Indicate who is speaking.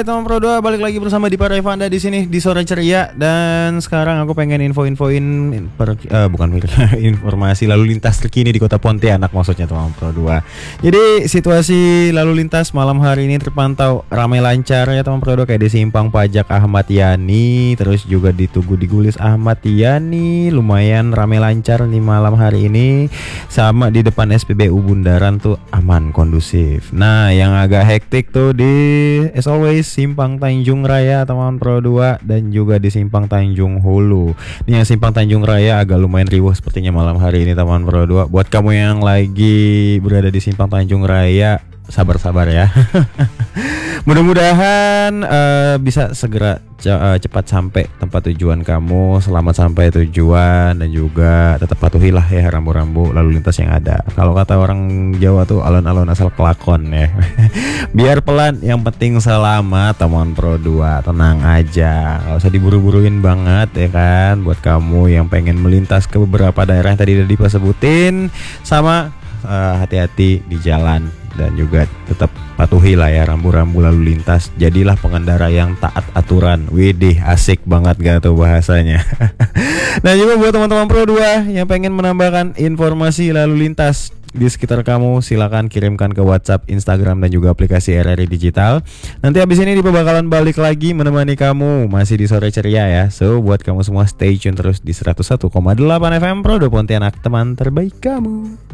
Speaker 1: Alright teman Pro 2, balik lagi bersama Dipa Revanda di sini di Sore Ceria. Dan sekarang aku pengen informasi lalu lintas terkini di Kota Pontianak, maksudnya teman Pro 2. Jadi situasi lalu lintas malam hari ini terpantau ramai lancar ya teman Pro 2, kayak di Simpang Pajak Ahmad Yani, terus juga di Tugu Digulis Ahmad Yani, lumayan ramai lancar nih malam hari ini. Sama di depan SPBU Bundaran tuh aman, kondusif. Nah, yang agak hektik tuh di as always Simpang Tanjung Raya teman Pro 2 dan juga di Simpang Tanjung Hulu. Ini yang Simpang Tanjung Raya agak lumayan riuh sepertinya malam hari ini teman Pro 2. Buat kamu yang lagi berada di Simpang Tanjung Raya, sabar-sabar ya. Mudah-mudahan bisa segera cepat sampai tempat tujuan kamu, selamat sampai tujuan, dan juga tetap patuhilah ya rambu-rambu lalu lintas yang ada. Kalau kata orang Jawa tuh alon-alon asal kelakon ya. Biar pelan, yang penting selamat teman Pro 2. Tenang aja, gak usah diburu-buruin banget ya kan. Buat kamu yang pengen melintas ke beberapa daerah yang tadi udah Dipa sebutin, sama hati-hati di jalan dan juga tetap patuhilah ya rambu-rambu lalu lintas. Jadilah pengendara yang taat aturan. Widih, asik banget gak tuh bahasanya. Nah, juga buat teman-teman Pro 2 yang pengen menambahkan informasi lalu lintas di sekitar kamu, silakan kirimkan ke WhatsApp, Instagram, dan juga aplikasi RRI Digital. Nanti abis ini Dipa bakalan balik lagi menemani kamu masih di Sore Ceria ya. So buat kamu semua stay tune terus di 101,8 FM Pro 2 Pontianak, teman terbaik kamu.